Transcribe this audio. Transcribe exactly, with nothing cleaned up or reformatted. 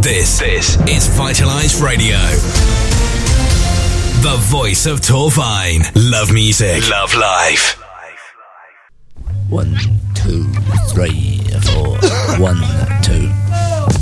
This, this is Vitalize Radio. The voice of Torfine. Love music. Love life. One, two, three, four. One,